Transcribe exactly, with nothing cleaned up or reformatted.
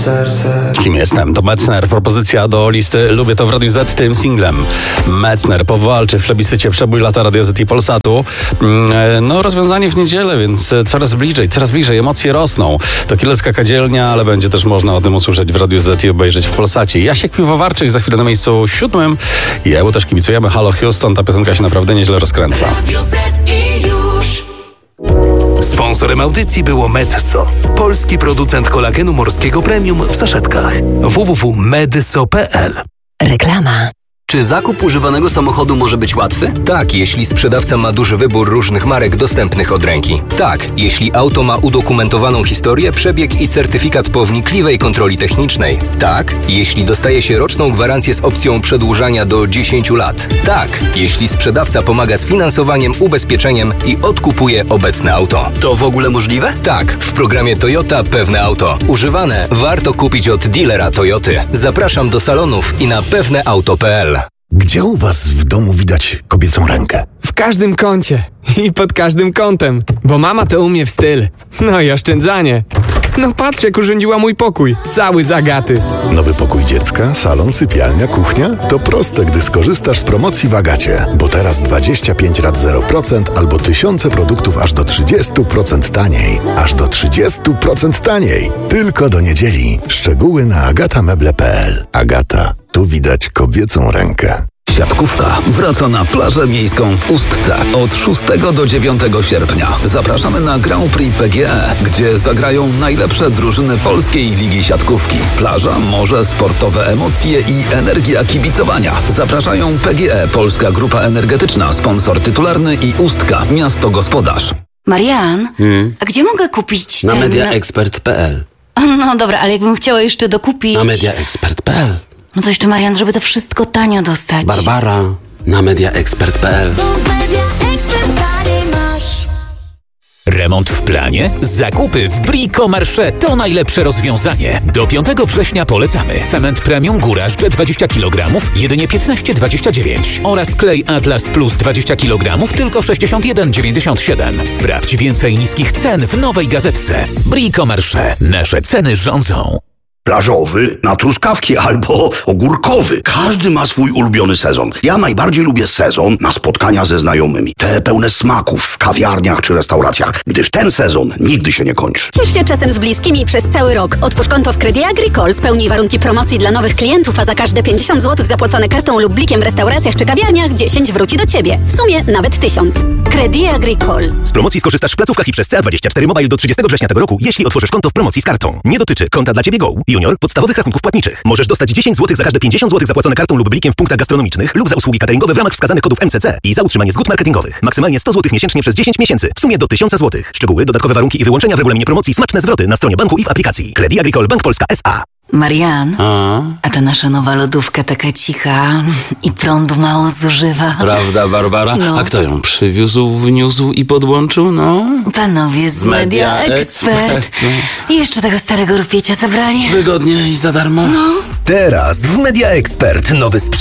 serce. Kim jestem? To Metzner. Propozycja do listy Lubię to w Radiu Z tym singlem. Metzner powalczy w plebiscycie Przebój lata Radio Z i Polsatu. No rozwiązanie w niedzielę, więc coraz bliżej, coraz bliżej. Emocje rosną. To Kielecka Kadzielnia, ale będzie też można o tym usłyszeć w Radiu Z i obejrzeć w Polsacie. Jasiek Piwowarczyk za chwilę na miejscu siódmym. Jemu też kibicujemy. Halo Houston, ta piosenka się naprawdę nieźle rozkręca. Sponsorem audycji było Medyso, polski producent kolagenu morskiego premium w saszetkach. w w w kropka medyso kropka p l. Reklama. Czy zakup używanego samochodu może być łatwy? Tak, jeśli sprzedawca ma duży wybór różnych marek dostępnych od ręki. Tak, jeśli auto ma udokumentowaną historię, przebieg i certyfikat po wnikliwej kontroli technicznej. Tak, jeśli dostaje się roczną gwarancję z opcją przedłużania do dziesięciu lat. Tak, jeśli sprzedawca pomaga z finansowaniem, ubezpieczeniem i odkupuje obecne auto. To w ogóle możliwe? Tak, w programie Toyota Pewne Auto. Używane warto kupić od dealera Toyoty. Zapraszam do salonów i na pewneauto kropka p l. Gdzie u was w domu widać kobiecą rękę? W każdym kącie i pod każdym kątem, bo mama to umie w styl. No i oszczędzanie. No patrz, jak urządziła mój pokój, cały z Agaty. Nowy pokój dziecka, salon, sypialnia, kuchnia? To proste, gdy skorzystasz z promocji w Agacie. Bo teraz dwadzieścia pięć rat zero procent albo tysiące produktów aż do trzydzieści procent taniej. Aż do trzydzieści procent taniej. Tylko do niedzieli. Szczegóły na agatameble kropka p l. Agata. Tu widać kobiecą rękę. Siatkówka wraca na plażę miejską w Ustce od szóstego do dziewiątego sierpnia. Zapraszamy na Grand Prix P G E, gdzie zagrają najlepsze drużyny polskiej ligi siatkówki. Plaża, morze, sportowe emocje i energia kibicowania. Zapraszają P G E, Polska Grupa Energetyczna, sponsor tytularny i Ustka, miasto gospodarz. Marian, Hmm? a gdzie mogę kupić Na ten... mediaexpert kropka p l. No dobra, ale jakbym chciała jeszcze dokupić... Na mediaexpert kropka p l. No to jeszcze, Marian, żeby to wszystko tanio dostać. Barbara, na mediaexpert kropka p l. Remont w planie? Zakupy w Bricomarché to najlepsze rozwiązanie. Do piątego września polecamy. Cement Premium Góraż dwadzieścia kilogramów, jedynie piętnaście dwadzieścia dziewięć. Oraz klej Atlas Plus dwadzieścia kilogramów, tylko sześćdziesiąt jeden dziewięćdziesiąt siedem. Sprawdź więcej niskich cen w nowej gazetce. Bricomarché. Nasze ceny rządzą. Plażowy na truskawki albo ogórkowy. Każdy ma swój ulubiony sezon. Ja najbardziej lubię sezon na spotkania ze znajomymi. Te pełne smaków w kawiarniach czy restauracjach, gdyż ten sezon nigdy się nie kończy. Ciesz się czasem z bliskimi przez cały rok. Otwórz konto w Crédit Agricole, spełnij warunki promocji dla nowych klientów, a za każde pięćdziesiąt złotych zapłacone kartą lub blikiem w restauracjach czy kawiarniach dziesięć wróci do Ciebie. W sumie nawet tysiąc. Crédit Agricole. Z promocji skorzystasz w placówkach i przez C A dwadzieścia cztery Mobile do trzydziestego września tego roku, jeśli otworzysz konto w promocji z kartą. Nie dotyczy konta dla Ciebie Go, Junior, podstawowych rachunków płatniczych. Możesz dostać dziesięć złotych za każde pięćdziesiąt złotych zapłacone kartą lub blikiem w punktach gastronomicznych lub za usługi cateringowe w ramach wskazanych kodów M C C i za utrzymanie zgód marketingowych. Maksymalnie sto złotych miesięcznie przez dziesięć miesięcy. W sumie do tysiąc złotych. Szczegóły, dodatkowe warunki i wyłączenia w regulaminie promocji, smaczne zwroty na stronie banku i w aplikacji. Crédit Agricole Bank Polska S A. Marian, A? a ta nasza nowa lodówka taka cicha i prądu mało zużywa. Prawda, Barbara? No. A kto ją przywiózł, wniósł i podłączył? No? Panowie z Media Expert. I jeszcze tego starego rupiecia zabrali. Wygodnie i za darmo? No. Teraz w Media Expert nowy sprzęt.